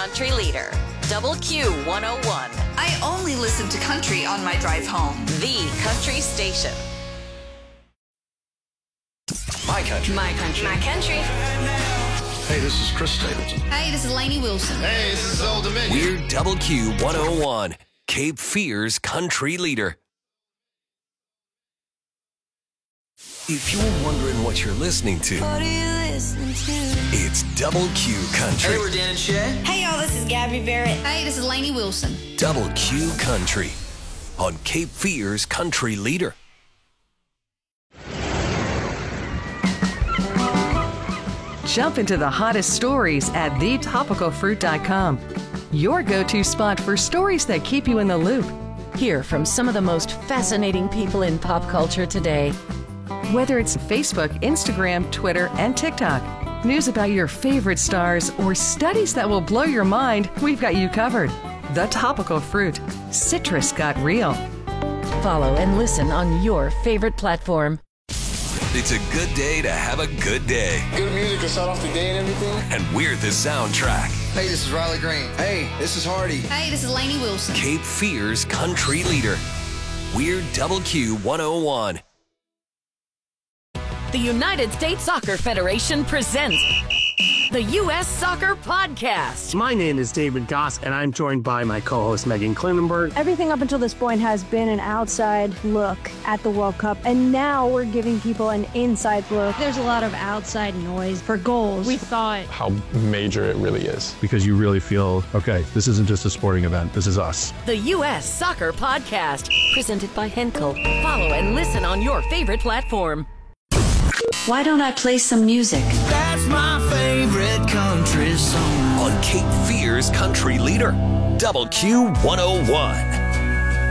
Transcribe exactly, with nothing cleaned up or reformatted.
country leader, Double Q one oh one. I only listen to country on my drive home. The country station. My country. My country. My country. Hey, this is Chris Stapleton. Hey, this is Lainey Wilson. Hey, this is Old Dominion. We're Double Q one oh one, Cape Fear's country leader. If you're wondering what you're listening to, What are you listening to? it's Double Q Country. Hey, we're Dan and Shay. Hey y'all, this is Gabby Barrett. Hey, this is Lainey Wilson. Double Q Country on Cape Fear's country leader. Jump into the hottest stories at the topical fruit dot com. Your go-to spot for stories that keep you in the loop. Hear from some of the most fascinating people in pop culture today. Whether it's Facebook, Instagram, Twitter, and TikTok, news about your favorite stars, or studies that will blow your mind, we've got you covered. The Topical Fruit. Citrus got real. Follow and listen on your favorite platform. It's a good day to have a good day. Good music to start off the day and everything. And we're the soundtrack. Hey, this is Riley Green. Hey, this is Hardy. Hey, this is Lainey Wilson. Cape Fear's country leader. We're Double Q one oh one. The United States Soccer Federation presents the U S Soccer Podcast. My name is David Goss, and I'm joined by my co-host Megan Klinenberg. Everything up until this point has been an outside look at the World Cup, and now we're giving people an inside look. There's a lot of outside noise for goals. We thought how major it really is. Because you really feel, okay, this isn't just a sporting event, this is us. The U S Soccer Podcast, presented by Henkel. Follow and listen on your favorite platform. Why don't I play some music? That's my favorite country song. On Cape Fear's country leader, Double Q one oh one.